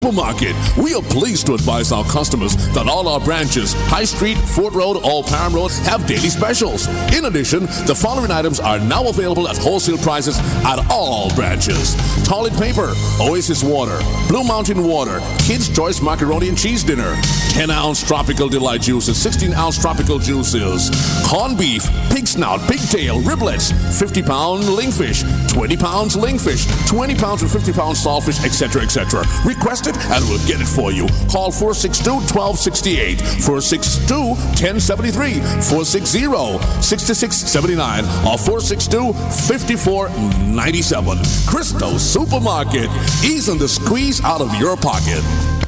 Supermarket. We are pleased to advise our customers that all our branches, High Street, Fort Road, Old Parham Road, have daily specials. In addition, the following items are now available at wholesale prices at all branches. Toilet paper, Oasis water, Blue Mountain water, Kids Choice macaroni and cheese dinner, 10-ounce tropical delight juices, 16-ounce tropical juices, corned beef, pig snout, pigtail, riblets, 50-pound lingfish, 20 pounds lingfish, 20 pounds and 50 pounds saltfish, etc., etc. Request it and we'll get it for you. Call 462-1268, 462-1073, 460-6679, or 462-5497. Cristo Supermarket, easing the squeeze out of your pocket.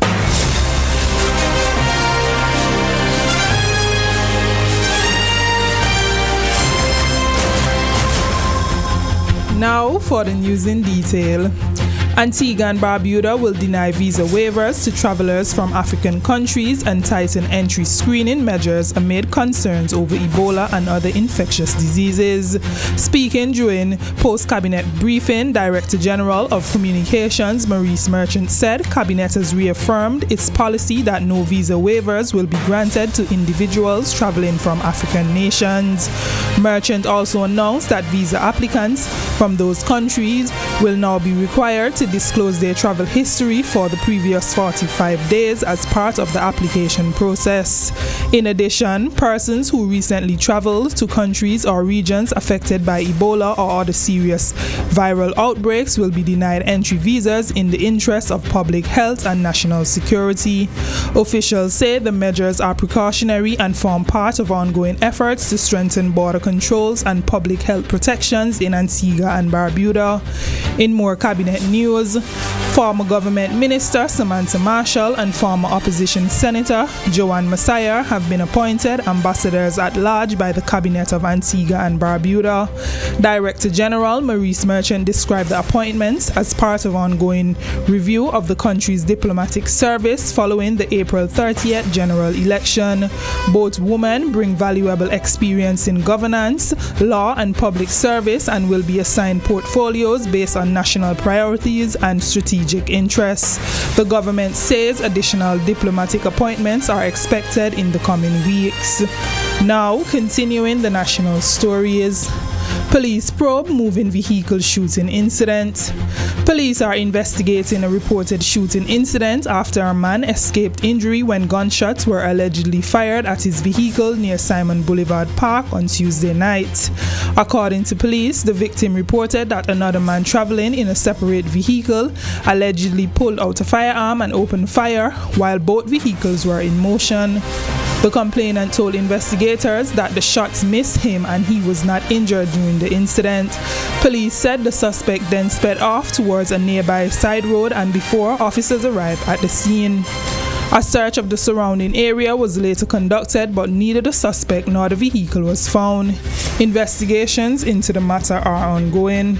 Now for the news in detail. Antigua and Barbuda will deny visa waivers to travelers from African countries and tighten entry screening measures amid concerns over Ebola and other infectious diseases. Speaking during post-cabinet briefing, Director General of Communications Maurice Merchant said Cabinet has reaffirmed its policy that no visa waivers will be granted to individuals traveling from African nations. Merchant also announced that visa applicants from those countries will now be required to disclose their travel history for the previous 45 days as part of the application process. In addition, persons who recently traveled to countries or regions affected by Ebola or other serious viral outbreaks will be denied entry visas in the interest of public health and national security. Officials say the measures are precautionary and form part of ongoing efforts to strengthen border controls and public health protections in Antigua and Barbuda. In more cabinet news, former government minister Samantha Marshall and former opposition senator Joanne Messiah have been appointed ambassadors at large by the cabinet of Antigua and Barbuda. Director General Maurice Merchant described the appointments as part of ongoing review of the country's diplomatic service following the April 30th general election. Both women bring valuable experience in governance, law, and public service and will be assigned portfolios based on national priorities and strategic interests. The government says additional diplomatic appointments are expected in the coming weeks. Now, continuing the national stories. Police probe moving vehicle shooting incident. Police are investigating a reported shooting incident after a man escaped injury when gunshots were allegedly fired at his vehicle near Simon Boulevard Park on Tuesday night. According to police, the victim reported that another man traveling in a separate vehicle allegedly pulled out a firearm and opened fire while both vehicles were in motion. The complainant told investigators that the shots missed him and he was not injured during the incident. Police said the suspect then sped off towards a nearby side road and before officers arrived at the scene. A search of the surrounding area was later conducted, but neither the suspect nor the vehicle was found. Investigations into the matter are ongoing.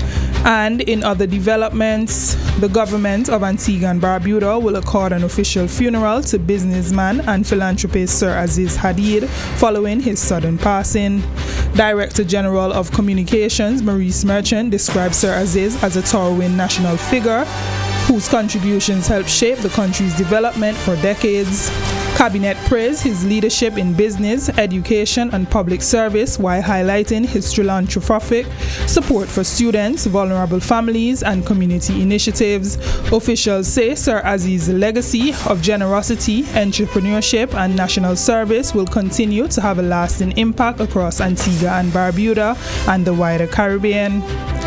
And in other developments, the government of Antigua and Barbuda will accord an official funeral to businessman and philanthropist Sir Aziz Hadid following his sudden passing. Director General of Communications Maurice Merchant described Sir Aziz as a towering national figure whose contributions helped shape the country's development for decades. Cabinet praised his leadership in business, education, and public service while highlighting his philanthropic support for students, vulnerable families, and community initiatives. Officials say Sir Aziz's legacy of generosity, entrepreneurship, and national service will continue to have a lasting impact across Antigua and Barbuda and the wider Caribbean.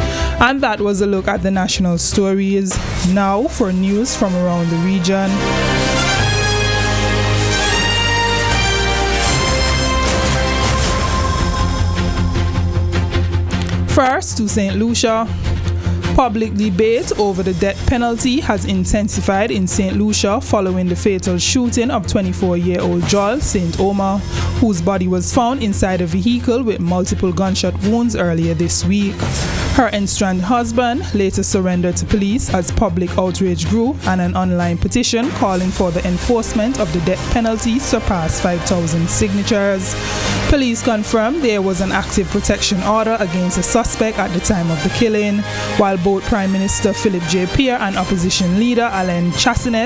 And that was a look at the national stories. Now for news from around the region. First to St. Lucia. Public debate over the death penalty has intensified in St. Lucia following the fatal shooting of 24-year-old Joel St. Omer, whose body was found inside a vehicle with multiple gunshot wounds earlier this week. Her estranged husband later surrendered to police as public outrage grew and an online petition calling for the enforcement of the death penalty surpassed 5,000 signatures. Police confirmed there was an active protection order against a suspect at the time of the killing, while both Prime Minister Philip J. Pierre and opposition leader Alain Chastanet